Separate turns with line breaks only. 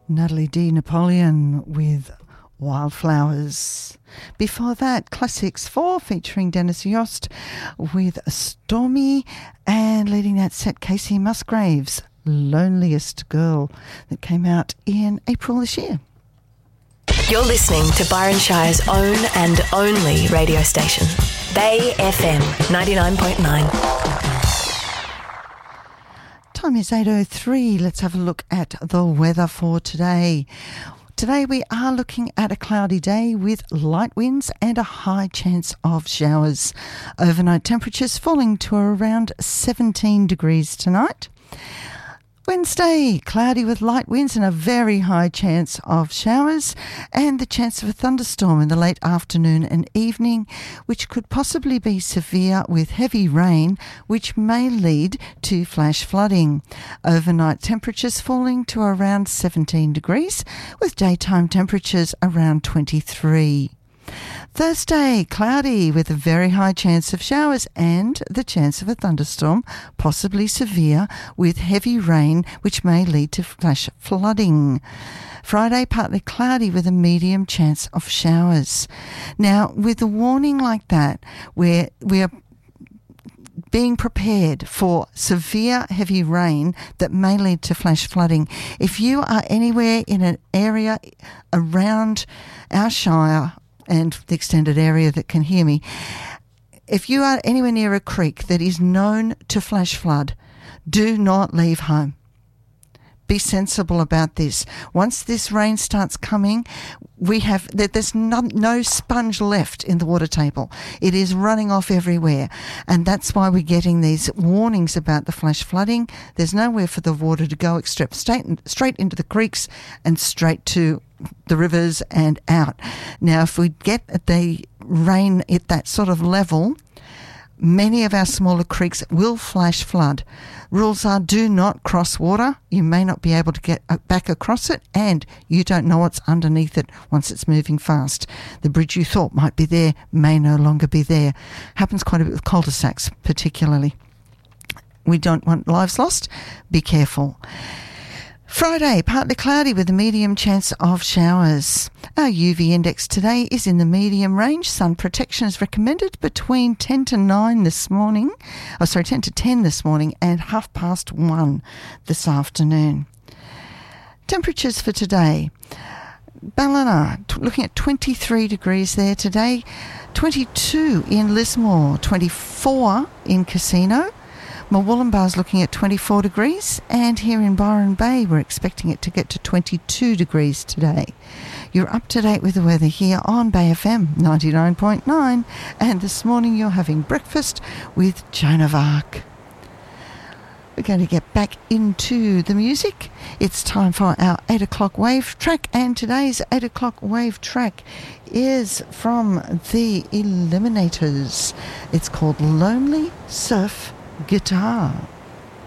Natalie D. Napoleon with Wildflowers. Before that, Classics 4 featuring Dennis Yost with Stormy, and leading that set, Casey Musgraves, Loneliest Girl, that came out in April this year.
You're listening to Byron Shire's own and only radio station, Bay FM 99.9.
Time is 8:03. Let's have a look at the weather for today. Today we are looking at a cloudy day with light winds and a high chance of showers. Overnight temperatures falling to around 17 degrees tonight. Wednesday, cloudy with light winds and a very high chance of showers, and the chance of a thunderstorm in the late afternoon and evening, which could possibly be severe with heavy rain, which may lead to flash flooding. Overnight temperatures falling to around 17 degrees, with daytime temperatures around 23. Thursday, cloudy with a very high chance of showers and the chance of a thunderstorm, possibly severe, with heavy rain, which may lead to flash flooding. Friday, partly cloudy with a medium chance of showers. Now, with a warning like that, where we are being prepared for severe heavy rain that may lead to flash flooding. If you are anywhere in an area around our shire and the extended area that can hear me, if you are anywhere near a creek that is known to flash flood, do not leave home. Be sensible about this. Once this rain starts coming, there's no sponge left in the water table. It is running off everywhere, and that's why we're getting these warnings about the flash flooding. There's nowhere for the water to go except straight into the creeks and straight to the rivers and out. Now, if we get the rain at that sort of level, many of our smaller creeks will flash flood. Rules are do not cross water. You may not be able to get back across it, and you don't know what's underneath it once it's moving fast. The bridge you thought might be there may no longer be there. Happens quite a bit with cul-de-sacs particularly. We don't want lives lost. Be careful. Friday, partly cloudy with a medium chance of showers. Our UV index today is in the medium range. Sun protection is recommended between 10 to 10 this morning and 1:30 this afternoon. Temperatures for today. Ballina, looking at 23 degrees there today, 22 in Lismore, 24 in Casino. Murwillumbah's looking at 24 degrees, and here in Byron Bay we're expecting it to get to 22 degrees today. You're up to date with the weather here on Bay FM 99.9, and this morning you're having breakfast with Joan of Arc. We're going to get back into the music. It's time for our 8 o'clock wave track, and today's 8 o'clock wave track is from the Eliminators. It's called Lonely Surf Guitar.